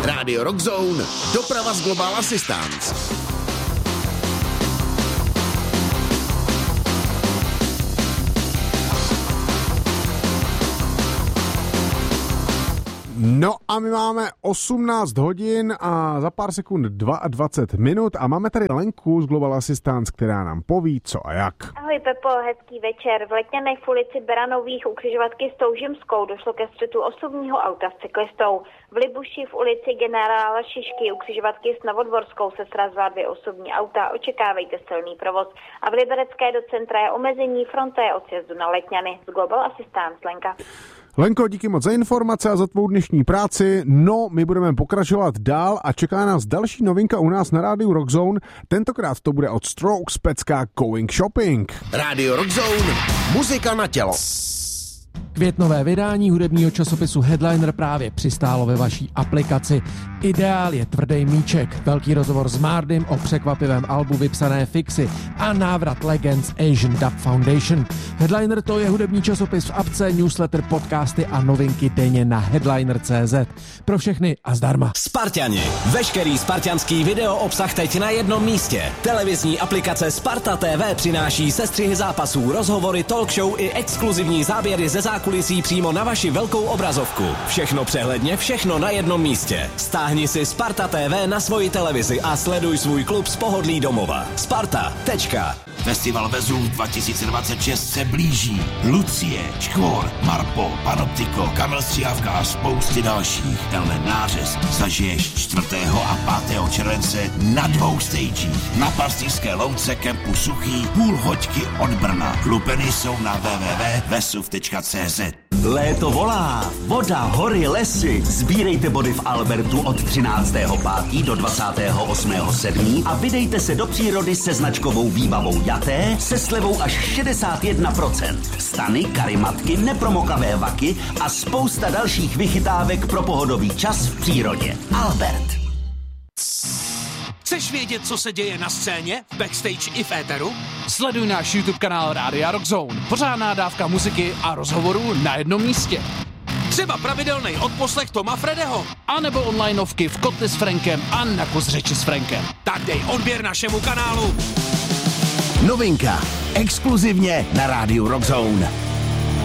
Radio Rockzone, doprava z Global Assistance. No a my máme 18 hodin a za pár sekund 22 minut a máme tady Lenku z Global Assistance, která nám poví co a jak. Ahoj Pepo, hezký večer. V Letňanech v ulici Beranových u křižovatky s Toužimskou došlo ke střetu osobního auta s cyklistou. V Libuši v ulici Generála Šišky u křižovatky s Novodvorskou se srazila 2 osobní auta. Očekávejte silný provoz. A v Liberecké do centra je omezení, fronta je od sjezdu na Letňany. Z Global Assistance, Lenka. Lenko, díky moc za informace a za tvou dnešní práci. No, my budeme pokračovat dál a čeká nás další novinka u nás na rádiu Rockzone. Tentokrát to bude od Strokes pecka Going Shopping. Radio Rockzone, muzika na tělo. Květnové vydání hudebního časopisu Headliner právě přistálo ve vaší aplikaci. Ideál je tvrdý míček, velký rozhovor s Mardym o překvapivém albu Vypsané fixy a návrat Legends Asian Dub Foundation. Headliner to je hudební časopis v apce, newsletter, podcasty a novinky denně na headliner.cz. Pro všechny a zdarma. Sparťani. Veškerý spartianský video obsah teď na jednom místě. Televizní aplikace Sparta TV přináší sestřihy zápasů, rozhovory, talk show i exkluzivní záběry ze zákulisí přímo na vaši velkou obrazovku. Všechno přehledně, všechno na jednom místě. Stáhni si Sparta TV na svoji televizi a sleduj svůj klub z pohodlí domova. Sparta. Festival Vezův 2026 se blíží. Lucie, Škvor, Marpo, Panoptiko, Kamil Stříhavka a spousty dalších. Tenhle nářez zažiješ 4. a 5. července na 2 stagích. Na Pastýřské louce kempu Suchý, půl hoďky od Brna. Lupeny jsou na www.vesuv.cz. Léto volá, voda, hory, lesy. Sbírejte body v Albertu od 13.5. do 28.7. a vydejte se do přírody se značkovou výbavou Jaté se slevou až 61%. Stany, karimatky, nepromokavé vaky a spousta dalších vychytávek pro pohodový čas v přírodě. Albert. Chceš vědět, co se děje na scéně, backstage i v éteru? Sleduj náš YouTube kanál Rádia Rockzone. Pořádná dávka muziky a rozhovorů na jednom místě. Třeba pravidelný odposlech Toma Fredeho. A nebo onlineovky v Kotli s Frankem a na kus řeči s Frankem. Tak dej odběr našemu kanálu. Novinka, exkluzivně na rádiu Rockzone.